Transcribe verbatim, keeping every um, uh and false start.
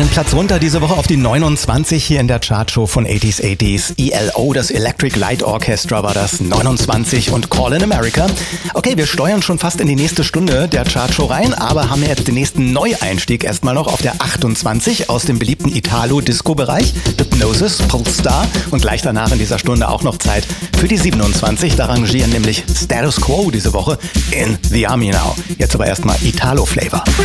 Einen Platz runter diese Woche auf die neunundzwanzig hier in der Chartshow von achtziger achtziger. E L O, das Electric Light Orchestra, war das neunundzwanzig und Call in America. Okay, wir steuern schon fast in die nächste Stunde der Chartshow rein, aber haben jetzt den nächsten Neueinstieg erstmal noch auf der achtundzwanzig aus dem beliebten Italo-Disco-Bereich. Hypnosis, Polestar und gleich danach in dieser Stunde auch noch Zeit für die siebenundzwanzig. Da rangieren nämlich Status Quo diese Woche in The Army Now. Jetzt aber erstmal Italo-Flavor.